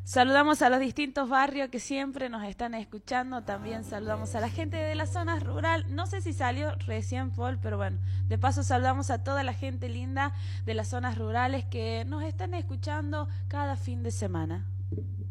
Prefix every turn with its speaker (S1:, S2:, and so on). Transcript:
S1: Saludamos a los distintos barrios que siempre nos están escuchando. También saludamos a la gente de la zona rural. No sé si salió recién, Paul, pero bueno, de paso saludamos a toda la gente linda de las zonas rurales que nos están escuchando cada fin de semana.